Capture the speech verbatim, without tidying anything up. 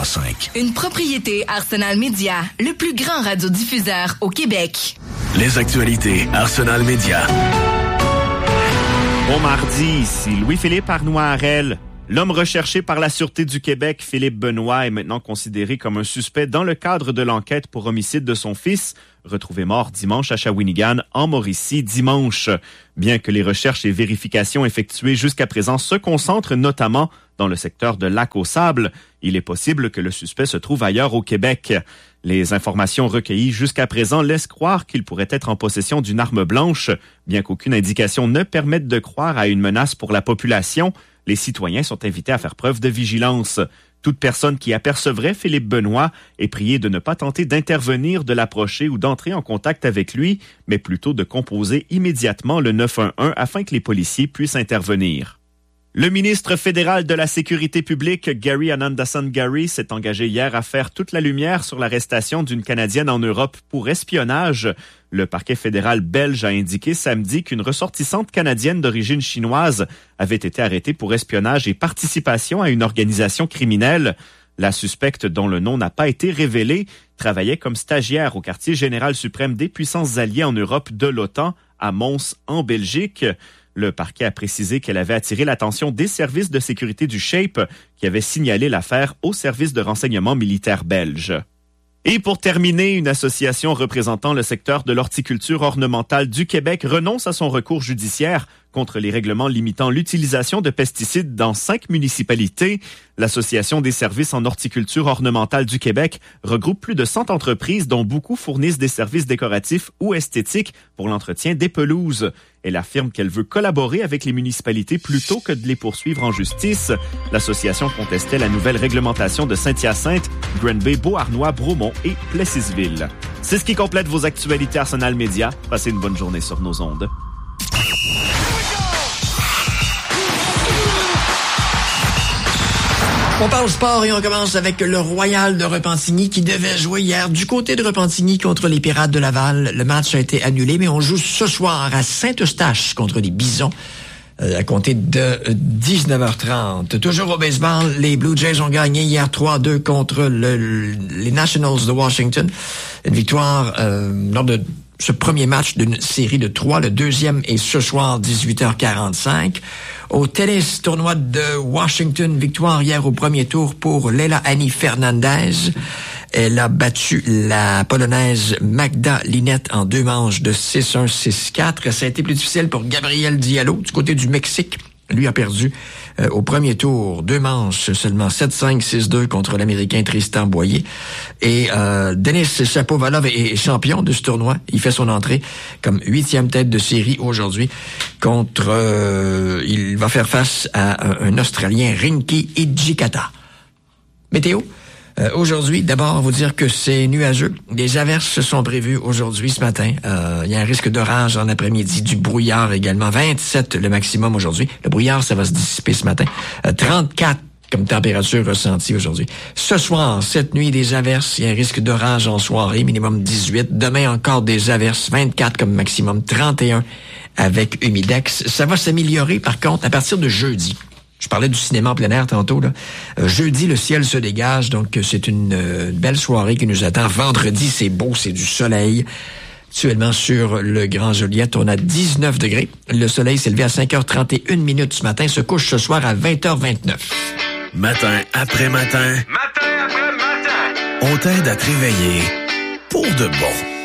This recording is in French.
cinq. Une propriété Arsenal Media, le plus grand radiodiffuseur au Québec. Les actualités Arsenal Media. Bon mardi, ici Louis-Philippe Arnois-Harel. L'homme recherché par la Sûreté du Québec, Philippe Benoît, est maintenant considéré comme un suspect dans le cadre de l'enquête pour homicide de son fils, retrouvé mort dimanche à Shawinigan, en Mauricie, dimanche. Bien que les recherches et vérifications effectuées jusqu'à présent se concentrent notamment dans le secteur de Lac-aux-Sables, il est possible que le suspect se trouve ailleurs au Québec. Les informations recueillies jusqu'à présent laissent croire qu'il pourrait être en possession d'une arme blanche. Bien qu'aucune indication ne permette de croire à une menace pour la population, les citoyens sont invités à faire preuve de vigilance. Toute personne qui apercevrait Philippe Benoît est priée de ne pas tenter d'intervenir, de l'approcher ou d'entrer en contact avec lui, mais plutôt de composer immédiatement le neuf un un afin que les policiers puissent intervenir. Le ministre fédéral de la Sécurité publique, Gary Anandasan-Gary, s'est engagé hier à faire toute la lumière sur l'arrestation d'une Canadienne en Europe pour espionnage. Le parquet fédéral belge a indiqué samedi qu'une ressortissante canadienne d'origine chinoise avait été arrêtée pour espionnage et participation à une organisation criminelle. La suspecte, dont le nom n'a pas été révélé, travaillait comme stagiaire au quartier général suprême des puissances alliées en Europe de l'OTAN à Mons, en Belgique. Le parquet a précisé qu'elle avait attiré l'attention des services de sécurité du SHAPE qui avaient signalé l'affaire au service de renseignement militaire belge. Et pour terminer, une association représentant le secteur de l'horticulture ornementale du Québec renonce à son recours judiciaire contre les règlements limitant l'utilisation de pesticides dans cinq municipalités. L'Association des services en horticulture ornementale du Québec regroupe plus de cent entreprises dont beaucoup fournissent des services décoratifs ou esthétiques pour l'entretien des pelouses. Elle affirme qu'elle veut collaborer avec les municipalités plutôt que de les poursuivre en justice. L'association contestait la nouvelle réglementation de Saint-Hyacinthe, Granby, Beauharnois, Bromont et Plessisville. C'est ce qui complète vos actualités Arsenal Media. Passez une bonne journée sur nos ondes. On parle sport et on commence avec le Royal de Repentigny qui devait jouer hier du côté de Repentigny contre les Pirates de Laval. Le match a été annulé, mais on joue ce soir à Saint-Eustache contre les Bisons euh, à compter de dix-neuf heures trente. Toujours au baseball, les Blue Jays ont gagné hier trois à deux contre le, les Nationals de Washington. Une victoire euh, lors de ce premier match d'une série de trois. Le deuxième est ce soir, dix-huit heures quarante-cinq. Au tennis, tournoi de Washington, victoire hier au premier tour pour Leila Annie Fernandez. Elle a battu la Polonaise Magda Linette en deux manches de six un six quatre. Ça a été plus difficile pour Gabriel Diallo du côté du Mexique. Lui a perdu euh, au premier tour, deux manches, seulement sept cinq, six deux contre l'Américain Tristan Boyer. Et euh, Denis Shapovalov est champion de ce tournoi. Il fait son entrée comme huitième tête de série aujourd'hui contre... Euh, il va faire face à un, un Australien, Rinky Hijikata. Météo. Euh, aujourd'hui, d'abord, vous dire que c'est nuageux. Des averses sont prévues aujourd'hui, ce matin. Euh, il y a un risque d'orage en après-midi, du brouillard également. vingt-sept le maximum aujourd'hui. Le brouillard, ça va se dissiper ce matin. Euh, trente-quatre comme température ressentie aujourd'hui. Ce soir, cette nuit, des averses. Il y a un risque d'orage en soirée, minimum dix-huit. Demain, encore des averses. vingt-quatre comme maximum. trente et un avec humidex. Ça va s'améliorer, par contre, à partir de jeudi. Je parlais du cinéma en plein air tantôt, là. Euh, jeudi, le ciel se dégage, donc c'est une, euh, une belle soirée qui nous attend. Vendredi, c'est beau, c'est du soleil. Actuellement, sur le Grand Joliette, on a dix-neuf degrés. Le soleil s'est levé à cinq heures trente et une minutes ce matin, se couche ce soir à vingt heures vingt-neuf. Matin après matin. Matin après matin. On t'aide à te réveiller pour de bon.